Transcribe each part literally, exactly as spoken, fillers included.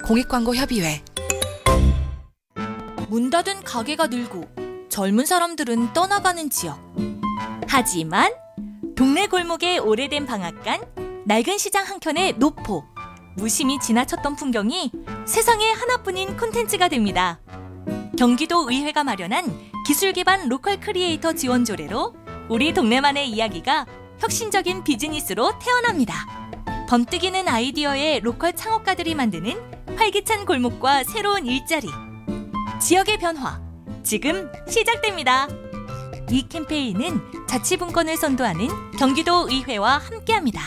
공익광고협의회. 문 닫은 가게가 늘고 젊은 사람들은 떠나가는 지역. 하지만 동네 골목의 오래된 방앗간, 낡은 시장 한켠의 노포, 무심히 지나쳤던 풍경이 세상에 하나뿐인 콘텐츠가 됩니다. 경기도 의회가 마련한 기술 기반 로컬 크리에이터 지원 조례로 우리 동네만의 이야기가 혁신적인 비즈니스로 태어납니다. 번뜩이는 아이디어의 로컬 창업가들이 만드는 활기찬 골목과 새로운 일자리. 지역의 변화, 지금 시작됩니다. 이 캠페인은 자치분권을 선도하는 경기도 의회와 함께합니다.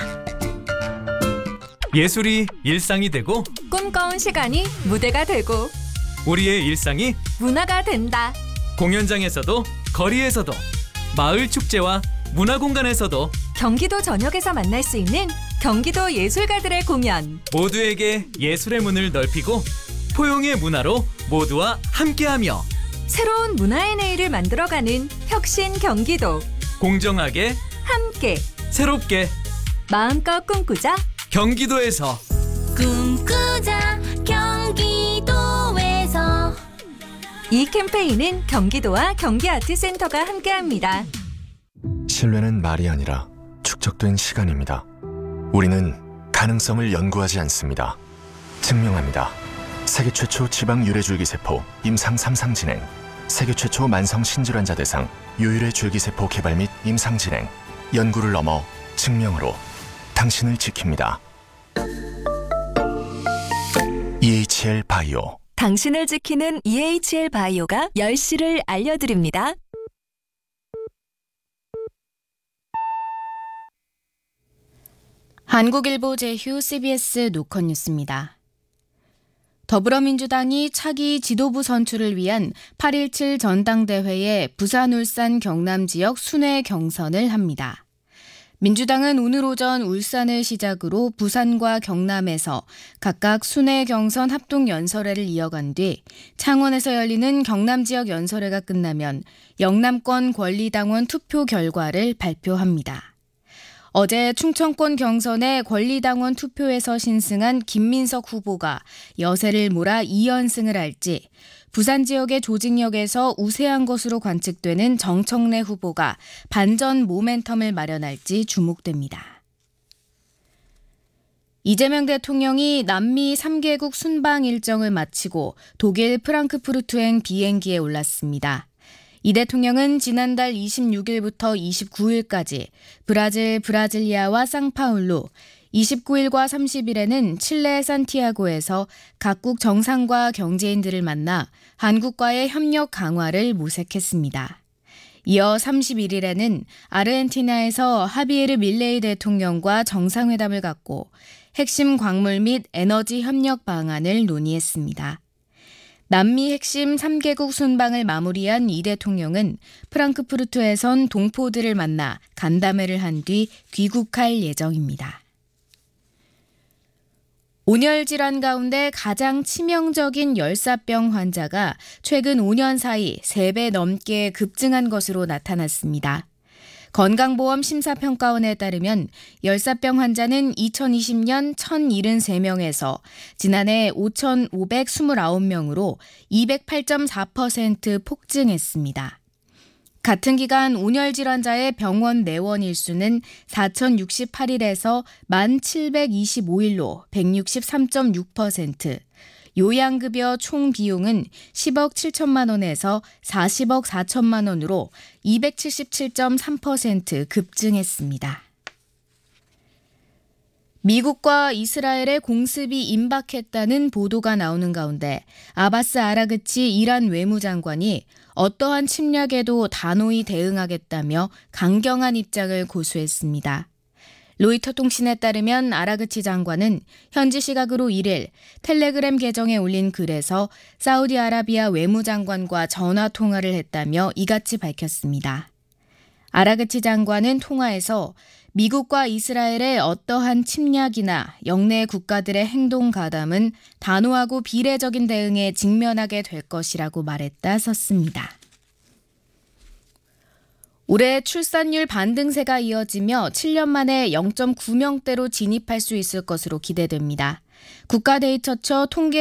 예술이 일상이 되고 꿈꿔온 시간이 무대가 되고 우리의 일상이 문화가 된다. 공연장에서도 거리에서도 마을 축제와 문화공간에서도 경기도 전역에서 만날 수 있는 경기도 예술가들의 공연. 모두에게 예술의 문을 넓히고 포용의 문화로 모두와 함께하며 새로운 문화의 내일을 만들어가는 혁신 경기도. 공정하게 함께 새롭게 마음껏 꿈꾸자. 경기도에서 꿈꾸자 경기도에서. 이 캠페인은 경기도와 경기아트센터가 함께합니다. 신뢰는 말이 아니라 축적된 시간입니다. 우리는 가능성을 연구하지 않습니다. 증명합니다. 세계 최초 지방 유래줄기세포 임상 삼 상 진행, 세계 최초 만성 신질환자 대상 유일의 줄기세포 개발 및 임상 진행, 연구를 넘어 증명으로 당신을 지킵니다. 이에이치엘 바이오. 당신을 지키는 이에이치엘 바이오가 열 시를 알려드립니다. 한국일보 제휴 씨비에스 노컷 뉴스입니다. 더불어민주당이 차기 지도부 선출을 위한 팔일칠 전당대회에 부산, 울산, 경남 지역 순회 경선을 합니다. 민주당은 오늘 오전 울산을 시작으로 부산과 경남에서 각각 순회 경선 합동 연설회를 이어간 뒤 창원에서 열리는 경남 지역 연설회가 끝나면 영남권 권리당원 투표 결과를 발표합니다. 어제 충청권 경선의 권리당원 투표에서 신승한 김민석 후보가 여세를 몰아 이 연승을 할지, 부산 지역의 조직력에서 우세한 것으로 관측되는 정청래 후보가 반전 모멘텀을 마련할지 주목됩니다. 이재명 대통령이 남미 삼 개국 순방 일정을 마치고 독일 프랑크푸르트행 비행기에 올랐습니다. 이 대통령은 지난달 이십육 일부터 이십구 일까지 브라질 브라질리아와 상파울루, 이십구 일과 삼십 일에는 칠레 산티아고에서 각국 정상과 경제인들을 만나 한국과의 협력 강화를 모색했습니다. 이어 삼십일 일에는 아르헨티나에서 하비에르 밀레이 대통령과 정상회담을 갖고 핵심 광물 및 에너지 협력 방안을 논의했습니다. 남미 핵심 삼 개국 순방을 마무리한 이 대통령은 프랑크푸르트에선 동포들을 만나 간담회를 한 뒤 귀국할 예정입니다. 온열 질환 가운데 가장 치명적인 열사병 환자가 최근 오 년 사이 세 배 넘게 급증한 것으로 나타났습니다. 건강보험 심사평가원에 따르면 열사병 환자는 이천이십 년 천칠십삼 명에서 지난해 오천오백이십구 명으로 이백팔 점 사 퍼센트 폭증했습니다. 같은 기간 온열 질환자의 병원 내원 일수는 사천육십팔 일에서 만 칠백이십오 일로 백육십삼 점 육 퍼센트, 요양급여 총 비용은 십억 칠천만 원에서 사십억 사천만 원으로 이백칠십칠 점 삼 퍼센트 급증했습니다. 미국과 이스라엘의 공습이 임박했다는 보도가 나오는 가운데 아바스 아라그치 이란 외무장관이 어떠한 침략에도 단호히 대응하겠다며 강경한 입장을 고수했습니다. 로이터 통신에 따르면 아라그치 장관은 현지 시각으로 일 일 텔레그램 계정에 올린 글에서 사우디아라비아 외무장관과 전화 통화를 했다며 이같이 밝혔습니다. 아라그치 장관은 통화에서 미국과 이스라엘의 어떠한 침략이나 영내 국가들의 행동 가담은 단호하고 비례적인 대응에 직면하게 될 것이라고 말했다 썼습니다. 올해 출산율 반등세가 이어지며 칠 년 만에 영 점 구 명대로 진입할 수 있을 것으로 기대됩니다. 국가데이터처 통계